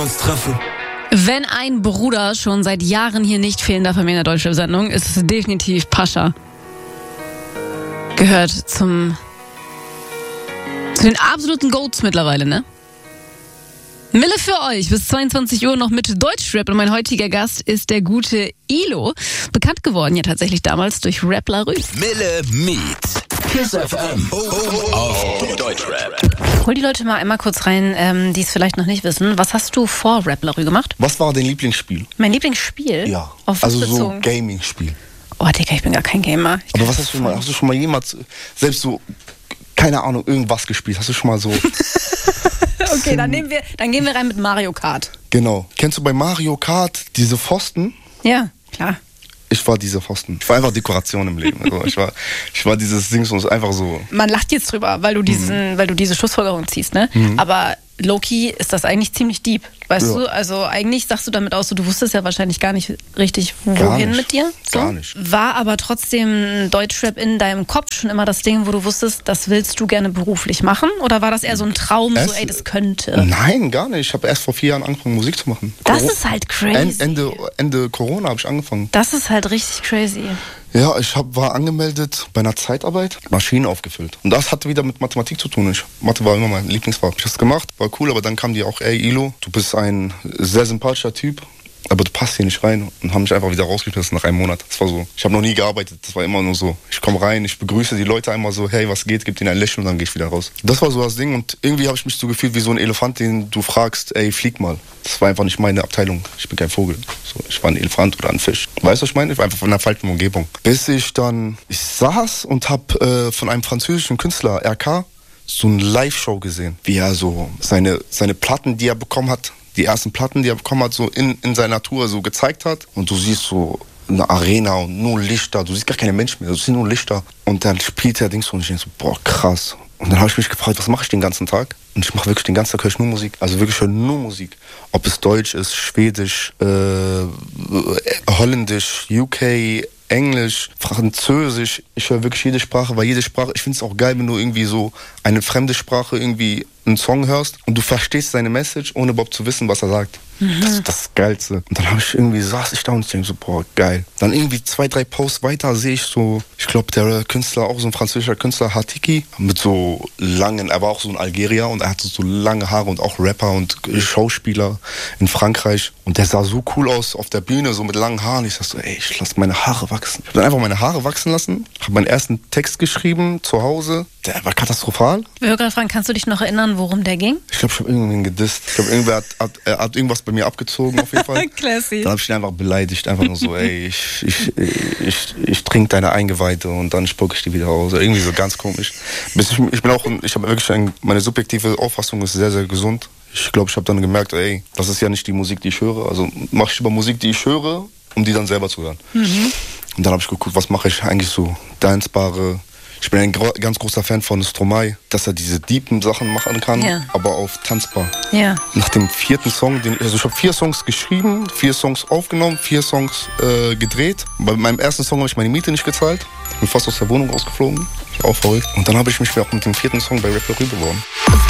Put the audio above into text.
uns treffen. Wenn ein Bruder schon seit Jahren hier nicht fehlen darf bei mir in der Deutschrap-Sendung, ist es definitiv Pascha. Gehört zu den absoluten Goats mittlerweile, ne? Mille für euch, bis 22 Uhr noch mit Deutschrap und mein heutiger Gast ist der gute Ilo. Bekannt geworden ja tatsächlich damals durch Rap La Rue. Mille Meet. KISS FM. Auf Deutschrap. Hol die Leute mal einmal kurz rein, die es vielleicht noch nicht wissen. Was hast du vor Rap La Rue gemacht? Was war dein Lieblingsspiel? Mein Lieblingsspiel? Ja, Auf was also bezogen? so Gaming-Spiel. Oh, Digga, ich bin gar kein Gamer. Aber was hast du schon mal jemals, selbst so, keine Ahnung, irgendwas gespielt? Hast du schon mal so... Okay, dann gehen wir rein mit Mario Kart. Genau. Kennst du bei Mario Kart diese Pfosten? Ja, klar. Ich war diese Pfosten. Ich war einfach Dekoration im Leben. Also ich war dieses Ding so einfach so. Man lacht jetzt drüber, weil du diese Schlussfolgerung ziehst, ne? Aber low-key ist das eigentlich ziemlich deep, weißt du? Also eigentlich sagst du damit aus, du wusstest ja wahrscheinlich gar nicht richtig, wohin mit dir. So. Gar nicht. War aber trotzdem Deutschrap in deinem Kopf schon immer das Ding, wo du wusstest, das willst du gerne beruflich machen? Oder war das eher so ein Traum, so ey, das könnte? Nein, gar nicht. Ich habe erst vor 4 Jahren angefangen, Musik zu machen. Das ist halt crazy. Ende Corona habe ich angefangen. Das ist halt richtig crazy. Ja, war angemeldet bei einer Zeitarbeit, Maschinen aufgefüllt. Und das hatte wieder mit Mathematik zu tun. Mathe war immer mein Lieblingsfach. Ich habe das gemacht, war cool, aber dann kam die auch, ey Ilo, du bist ein sehr sympathischer Typ, aber du passt hier nicht rein. Und haben mich einfach wieder rausgeschmissen nach einem Monat. Das war so. Ich habe noch nie gearbeitet, das war immer nur so. Ich komme rein, ich begrüße die Leute einmal so, hey, was geht, gib ihnen ein Lächeln und dann gehe ich wieder raus. Das war so das Ding und irgendwie habe ich mich so gefühlt wie so ein Elefant, den du fragst, ey, flieg mal. Das war einfach nicht meine Abteilung. Ich bin kein Vogel. So, ich war ein Elefant oder ein Fisch. Weißt du, was ich meine? Ich war einfach von einer falschen Umgebung. Bis ich saß und habe von einem französischen Künstler, RK, so eine Live-Show gesehen. Wie er so seine Platten, die er bekommen hat, die ersten Platten, die er bekommen hat, so in seiner Tour so gezeigt hat. Und du siehst so eine Arena und nur Lichter. Du siehst gar keine Menschen mehr, du siehst nur Lichter. Und dann spielt er Dings und ich denke so, boah, krass. Und dann habe ich mich gefragt, was mache ich den ganzen Tag? Und ich mache wirklich den ganzen Tag, höre ich nur Musik. Also wirklich höre nur Musik. Ob es Deutsch ist, Schwedisch, Holländisch, UK, Englisch, Französisch. Ich höre wirklich jede Sprache, weil jede Sprache, ich finde es auch geil, wenn du irgendwie so eine fremde Sprache irgendwie einen Song hörst und du verstehst seine Message, ohne überhaupt zu wissen, was er sagt. Das ist das Geilste. Und dann saß ich da und ich denke so, boah, geil. Dann irgendwie 2, 3 Posts weiter sehe ich so, ich glaube, der Künstler, auch so ein französischer Künstler, Hatiki, mit so langen, er war auch so ein Algerier und er hatte so lange Haare und auch Rapper und Schauspieler in Frankreich. Und der sah so cool aus auf der Bühne, so mit langen Haaren. Ich sag so, ey, ich lasse meine Haare wachsen. Ich habe dann einfach meine Haare wachsen lassen, habe meinen ersten Text geschrieben zu Hause. Der war katastrophal. Ich würde gerade fragen, kannst du dich noch erinnern, worum der ging? Ich glaube, ich habe irgendwen gedisst. Ich glaube, irgendwer hat irgendwas bei mir abgezogen auf jeden Fall. Classy. Dann habe ich ihn einfach beleidigt, einfach nur so, ey, ich trinke deine Eingeweide und dann spucke ich die wieder aus. Irgendwie so ganz komisch. Ich habe wirklich meine subjektive Auffassung ist sehr, sehr gesund. Ich glaube, ich habe dann gemerkt, ey, das ist ja nicht die Musik, die ich höre. Also mache ich lieber Musik, die ich höre, um die dann selber zu hören. Und dann habe ich geguckt, was mache ich eigentlich so dancebare. Ich bin ein ganz großer Fan von Stromae, dass er diese deepen Sachen machen kann, aber auf tanzbar. Ja. Nach dem 4. Song, ich habe 4 Songs geschrieben, 4 Songs aufgenommen, 4 Songs gedreht. Bei meinem ersten Song habe ich meine Miete nicht gezahlt, bin fast aus der Wohnung rausgeflogen, ich war auch verrückt. Und dann habe ich mich auch mit dem 4. Song bei Rap La Rue beworben.